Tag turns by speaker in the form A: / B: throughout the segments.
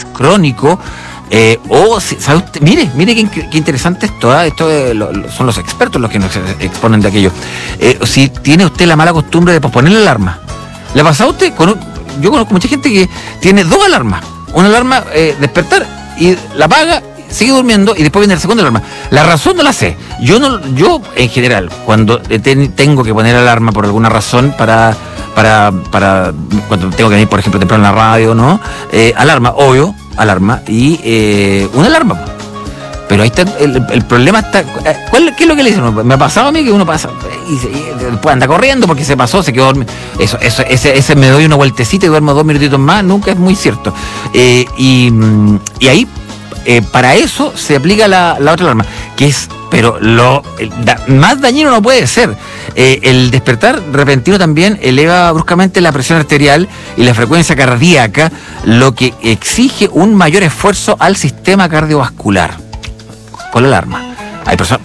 A: crónico, ¿sabe usted? Mire qué interesante esto, son los expertos los que nos exponen de aquello. Si tiene usted la mala costumbre de posponer la alarma, ¿le ha pasado a usted? Yo conozco mucha gente que tiene 2 alarmas. Una alarma, despertar, y la apaga, sigue durmiendo, y después viene la segunda alarma. La razón no la sé. Yo en general, cuando tengo que poner alarma por alguna razón para cuando tengo que venir, por ejemplo, temprano en la radio, ¿no? Alarma, obvio, alarma, y una alarma. Pero ahí está, el problema está. ¿Qué es lo que le dicen? Me ha pasado a mí que uno pasa y después anda corriendo porque se pasó, se quedó dormido. Ese me doy una vueltecita y duermo 2 minutitos más, nunca es muy cierto. Y ahí, para eso se aplica la otra alarma, que es. Pero más dañino no puede ser. El despertar repentino también eleva bruscamente la presión arterial y la frecuencia cardíaca, lo que exige un mayor esfuerzo al sistema cardiovascular. Con la alarma. Hay personas,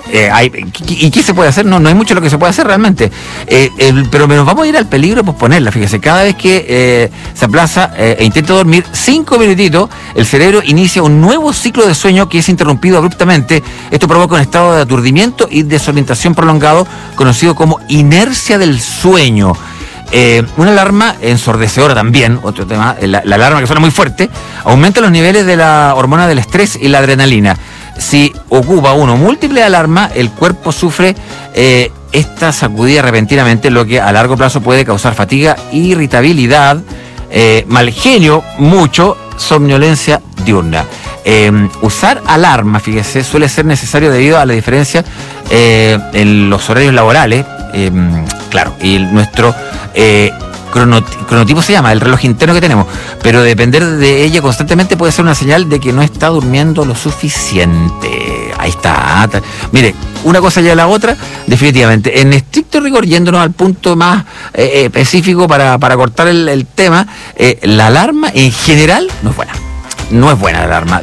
A: ¿y qué se puede hacer? No hay mucho lo que se puede hacer realmente. Pero nos vamos a ir al peligro de posponerla. Fíjese, cada vez que se aplaza e intenta dormir 5 minutitos, el cerebro inicia un nuevo ciclo de sueño que es interrumpido abruptamente. Esto provoca un estado de aturdimiento y desorientación prolongado, conocido como inercia del sueño. Una alarma ensordecedora también, otro tema, la alarma que suena muy fuerte, aumenta los niveles de la hormona del estrés y la adrenalina. Si ocupa uno múltiples alarmas, el cuerpo sufre esta sacudida repentinamente, lo que a largo plazo puede causar fatiga, irritabilidad, mal genio, somnolencia diurna. Usar alarma, fíjese, suele ser necesario debido a la diferencia en los horarios laborales, claro, y nuestro cronotipo se llama, el reloj interno que tenemos, pero depender de ella constantemente puede ser una señal de que no está durmiendo lo suficiente. Ahí está. Mire, una cosa lleva a la otra, definitivamente. En estricto rigor, yéndonos al punto más específico para cortar el tema, la alarma en general no es buena. No es buena la alarma,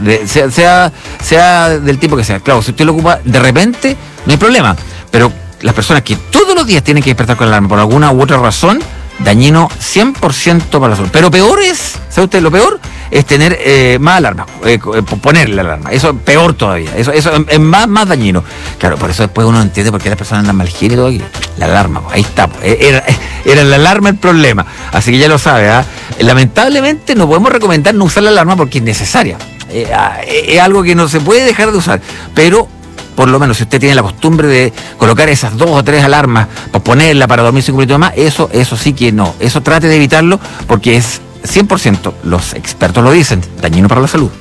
A: sea del tipo que sea. Claro, si usted lo ocupa de repente, no hay problema, pero las personas que todos los días tienen que despertar con la alarma por alguna u otra razón, dañino 100% para la salud. Pero peor es, ¿sabe usted? Lo peor es tener más alarma, ponerle la alarma. Eso es peor todavía. Eso es más dañino. Claro, por eso después uno entiende por qué las personas andan mal genio y todo aquí. La alarma, ahí está. Era la alarma el problema. Así que ya lo sabe, ¿eh? Lamentablemente no podemos recomendar no usar la alarma porque es necesaria. Es algo que no se puede dejar de usar. Pero por lo menos si usted tiene la costumbre de colocar esas 2 o 3 alarmas, ponerla para dormir 5 minutos más, eso sí que no. Eso trate de evitarlo porque es 100%, los expertos lo dicen, dañino para la salud.